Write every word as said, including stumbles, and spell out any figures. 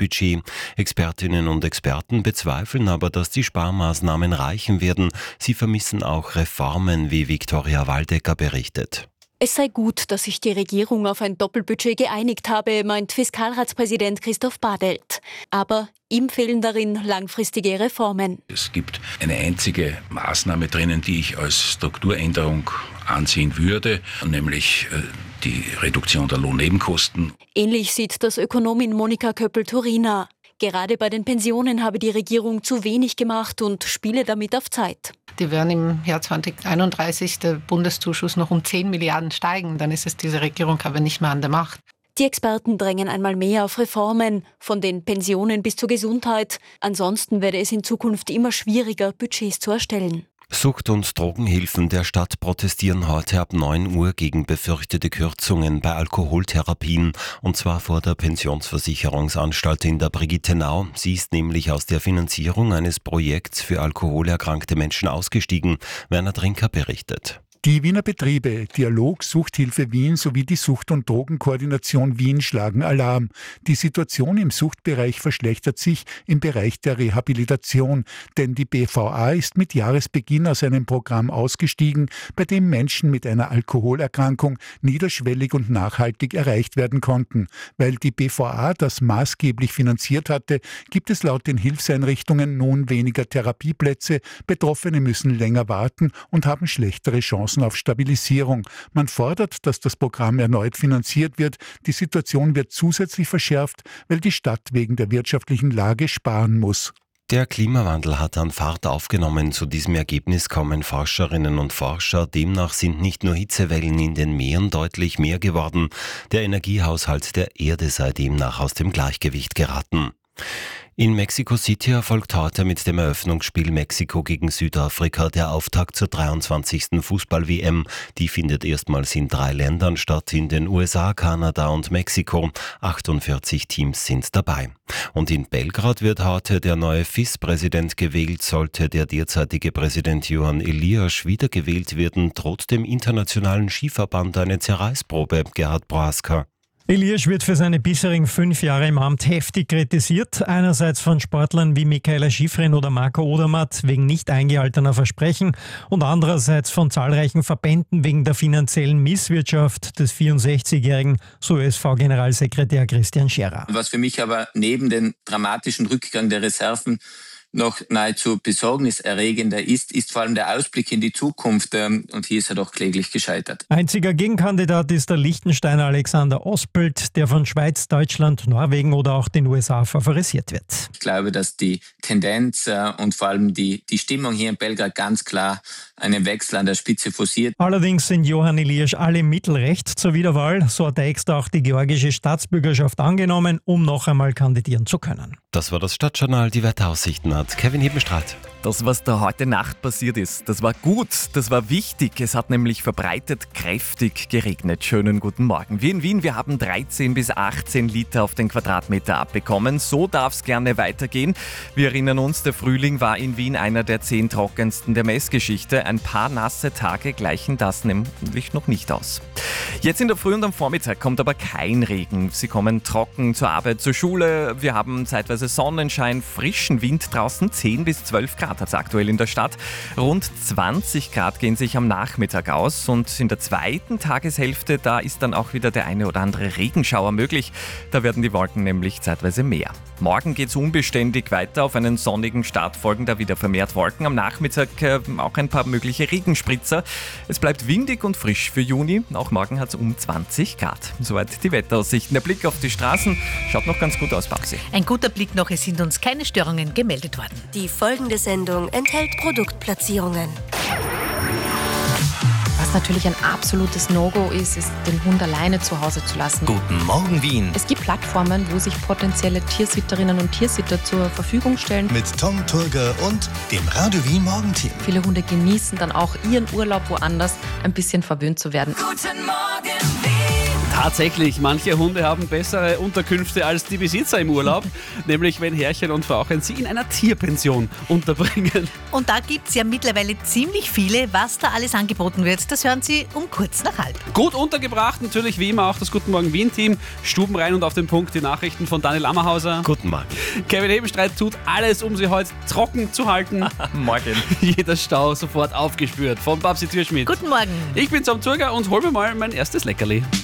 Haushaltsbudget. Expertinnen und Experten bezweifeln aber, dass die Sparmaßnahmen reichen werden. Sie vermissen auch Reformen, wie Viktoria Waldecker berichtet. Es sei gut, dass sich die Regierung auf ein Doppelbudget geeinigt habe, meint Fiskalratspräsident Christoph Badelt. Aber ihm fehlen darin langfristige Reformen. Es gibt eine einzige Maßnahme drinnen, die ich als Strukturänderung ansehen würde, nämlich die Reduktion der Lohnnebenkosten. Ähnlich sieht das Ökonomin Monika Köppel-Turina. Gerade bei den Pensionen habe die Regierung zu wenig gemacht und spiele damit auf Zeit. Die werden im Jahr zwanzig einunddreißig der Bundeszuschuss noch um zehn Milliarden steigen. Dann ist es diese Regierung aber nicht mehr an der Macht. Die Experten drängen einmal mehr auf Reformen, von den Pensionen bis zur Gesundheit. Ansonsten werde es in Zukunft immer schwieriger, Budgets zu erstellen. Sucht- und Drogenhilfen der Stadt protestieren heute ab neun Uhr gegen befürchtete Kürzungen bei Alkoholtherapien, und zwar vor der Pensionsversicherungsanstalt in der Brigittenau. Sie ist nämlich aus der Finanzierung eines Projekts für alkoholerkrankte Menschen ausgestiegen. Werner Trinker berichtet. Die Wiener Betriebe Dialog, Suchthilfe Wien sowie die Sucht- und Drogenkoordination Wien schlagen Alarm. Die Situation im Suchtbereich verschlechtert sich im Bereich der Rehabilitation, denn die B V A ist mit Jahresbeginn aus einem Programm ausgestiegen, bei dem Menschen mit einer Alkoholerkrankung niederschwellig und nachhaltig erreicht werden konnten. Weil die B V A das maßgeblich finanziert hatte, gibt es laut den Hilfseinrichtungen nun weniger Therapieplätze, Betroffene müssen länger warten und haben schlechtere Chancen auf Stabilisierung. Man fordert, dass das Programm erneut finanziert wird. Die Situation wird zusätzlich verschärft, weil die Stadt wegen der wirtschaftlichen Lage sparen muss. Der Klimawandel hat an Fahrt aufgenommen. Zu diesem Ergebnis kommen Forscherinnen und Forscher. Demnach sind nicht nur Hitzewellen in den Meeren deutlich mehr geworden. Der Energiehaushalt der Erde sei demnach aus dem Gleichgewicht geraten. In Mexico City erfolgt heute mit dem Eröffnungsspiel Mexiko gegen Südafrika der Auftakt zur dreiundzwanzigsten Fußball-W M. Die findet erstmals in drei Ländern statt, in den U S A, Kanada und Mexiko. achtundvierzig Teams sind dabei. Und in Belgrad wird heute der neue F I S-Präsident gewählt. Sollte der derzeitige Präsident Johan Elias wiedergewählt werden, droht dem internationalen Skiverband eine Zerreißprobe. Gerhard Prohaska. Elias wird für seine bisherigen fünf Jahre im Amt heftig kritisiert. Einerseits von Sportlern wie Mikaela Shiffrin oder Marco Odermatt wegen nicht eingehaltener Versprechen und andererseits von zahlreichen Verbänden wegen der finanziellen Misswirtschaft des vierundsechzigjährigen, so Ö S V-Generalsekretär Christian Scherer. Was für mich aber neben dem dramatischen Rückgang der Reserven noch nahezu besorgniserregender ist, ist vor allem der Ausblick in die Zukunft, ähm, und hier ist er doch kläglich gescheitert. Einziger Gegenkandidat ist der Liechtensteiner Alexander Ospelt, der von Schweiz, Deutschland, Norwegen oder auch den U S A favorisiert wird. Ich glaube, dass die Tendenz äh, und vor allem die, die Stimmung hier in Belgrad ganz klar einen Wechsel an der Spitze forciert. Allerdings sind Johann Elias alle Mittel recht zur Wiederwahl. So hat er extra auch die georgische Staatsbürgerschaft angenommen, um noch einmal kandidieren zu können. Das war das Stadtjournal. Die Wetteraussichten hat Kevin Hebenstreit. Das, was da heute Nacht passiert ist, das war gut, das war wichtig. Es hat nämlich verbreitet kräftig geregnet. Schönen guten Morgen. Wir in Wien, wir haben dreizehn bis achtzehn Liter auf den Quadratmeter abbekommen. So darf es gerne weitergehen. Wir erinnern uns, der Frühling war in Wien einer der zehn trockensten der Messgeschichte. Ein paar nasse Tage gleichen das nämlich noch nicht aus. Jetzt in der Früh und am Vormittag kommt aber kein Regen. Sie kommen trocken zur Arbeit, zur Schule. Wir haben zeitweise Sonnenschein, frischen Wind draußen, zehn bis zwölf Grad hat es aktuell in der Stadt. Rund zwanzig Grad gehen sich am Nachmittag aus und in der zweiten Tageshälfte, da ist dann auch wieder der eine oder andere Regenschauer möglich. Da werden die Wolken nämlich zeitweise mehr. Morgen geht es unbeständig weiter. Auf einen sonnigen Start folgen da wieder vermehrt Wolken. Am Nachmittag äh, auch ein paar mögliche Regenspritzer. Es bleibt windig und frisch für Juni. Auch morgen hat es um zwanzig Grad. Soweit die Wetteraussichten. Der Blick auf die Straßen schaut noch ganz gut aus, Babsi. Ein guter Blick noch, es sind uns keine Störungen gemeldet worden. Die folgende Sendung enthält Produktplatzierungen. Was natürlich ein absolutes No-Go ist, ist, den Hund alleine zu Hause zu lassen. Guten Morgen, Wien. Es gibt Plattformen, wo sich potenzielle Tiersitterinnen und Tiersitter zur Verfügung stellen. Mit Tom Turger und dem Radio Wien Morgenteam. Viele Hunde genießen dann auch ihren Urlaub woanders, ein bisschen verwöhnt zu werden. Guten Morgen, Wien. Tatsächlich, manche Hunde haben bessere Unterkünfte als die Besitzer im Urlaub, nämlich wenn Herrchen und Frauchen sie in einer Tierpension unterbringen. Und da gibt es ja mittlerweile ziemlich viele. Was da alles angeboten wird, das hören Sie um kurz nach halb. Gut untergebracht, natürlich wie immer auch das Guten Morgen Wien-Team. Stuben rein und auf den Punkt, die Nachrichten von Daniel Ammerhauser. Guten Morgen. Kevin Hebenstreit tut alles, um sie heute trocken zu halten. Morgen. Jeder Stau sofort aufgespürt von Babsi Türschmidt. Guten Morgen. Ich bin Tom Turger und hol mir mal mein erstes Leckerli.